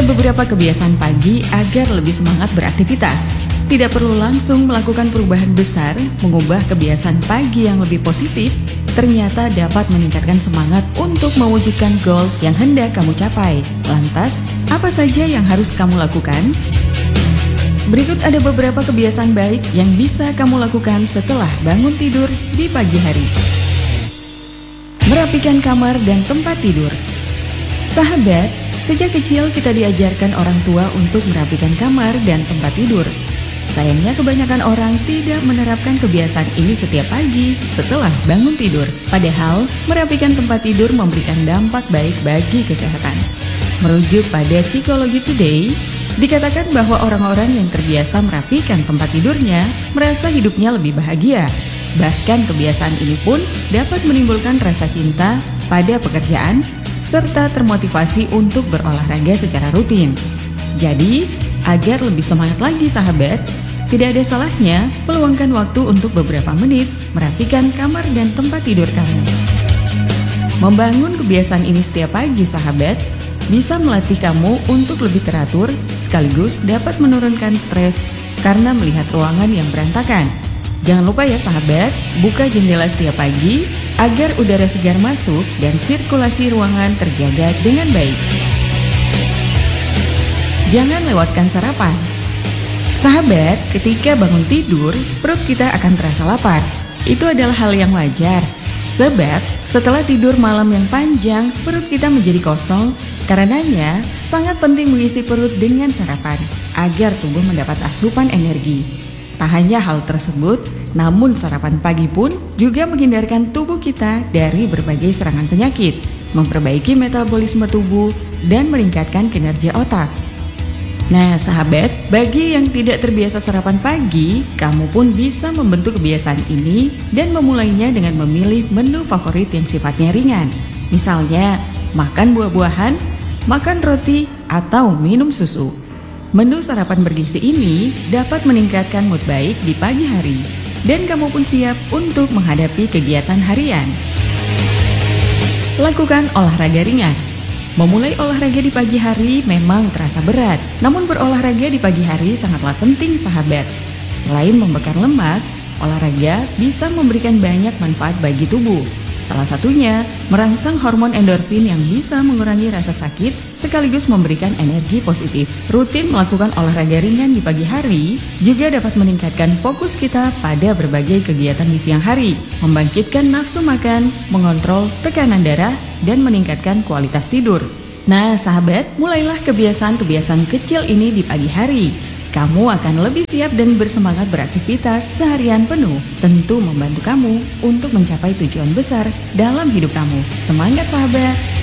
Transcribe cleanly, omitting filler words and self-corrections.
beberapa kebiasaan pagi agar lebih semangat beraktivitas. Tidak perlu langsung melakukan perubahan besar, mengubah kebiasaan pagi yang lebih positif ternyata dapat meningkatkan semangat untuk mewujudkan goals yang hendak kamu capai. Lantas, apa saja yang harus kamu lakukan? Berikut ada beberapa kebiasaan baik yang bisa kamu lakukan setelah bangun tidur di pagi hari. Merapikan kamar dan tempat tidur. Sahabat, sejak kecil kita diajarkan orang tua untuk merapikan kamar dan tempat tidur. Sayangnya kebanyakan orang tidak menerapkan kebiasaan ini setiap pagi setelah bangun tidur. Padahal, merapikan tempat tidur memberikan dampak baik bagi kesehatan. Merujuk pada Psikologi Today, dikatakan bahwa orang-orang yang terbiasa merapikan tempat tidurnya merasa hidupnya lebih bahagia. Bahkan kebiasaan ini pun dapat menimbulkan rasa cinta pada pekerjaan serta termotivasi untuk berolahraga secara rutin. Jadi, agar lebih semangat lagi sahabat, tidak ada salahnya meluangkan waktu untuk beberapa menit merapikan kamar dan tempat tidur kamu. Membangun kebiasaan ini setiap pagi sahabat, bisa melatih kamu untuk lebih teratur sekaligus dapat menurunkan stres karena melihat ruangan yang berantakan. Jangan lupa ya sahabat, buka jendela setiap pagi agar udara segar masuk dan sirkulasi ruangan terjaga dengan baik. Jangan lewatkan sarapan. Sahabat, ketika bangun tidur, perut kita akan terasa lapar. Itu adalah hal yang wajar. Sebab, setelah tidur malam yang panjang, perut kita menjadi kosong. Karenanya, sangat penting mengisi perut dengan sarapan agar tubuh mendapat asupan energi. Tak hanya hal tersebut, namun sarapan pagi pun juga menghindarkan tubuh kita dari berbagai serangan penyakit, memperbaiki metabolisme tubuh, dan meningkatkan kinerja otak. Nah sahabat, bagi yang tidak terbiasa sarapan pagi, kamu pun bisa membentuk kebiasaan ini dan memulainya dengan memilih menu favorit yang sifatnya ringan. Misalnya, makan buah-buahan, makan roti, atau minum susu. Menu sarapan bergizi ini dapat meningkatkan mood baik di pagi hari dan kamu pun siap untuk menghadapi kegiatan harian. Lakukan olahraga ringan. Memulai olahraga di pagi hari memang terasa berat, namun berolahraga di pagi hari sangatlah penting sahabat. Selain membakar lemak, olahraga bisa memberikan banyak manfaat bagi tubuh. Salah satunya, merangsang hormon endorfin yang bisa mengurangi rasa sakit sekaligus memberikan energi positif. Rutin melakukan olahraga ringan di pagi hari juga dapat meningkatkan fokus kita pada berbagai kegiatan di siang hari, membangkitkan nafsu makan, mengontrol tekanan darah, dan meningkatkan kualitas tidur. Nah sahabat, mulailah kebiasaan-kebiasaan kecil ini di pagi hari. Kamu akan lebih siap dan bersemangat beraktivitas seharian penuh. Tentu membantu kamu untuk mencapai tujuan besar dalam hidup kamu. Semangat sahabat!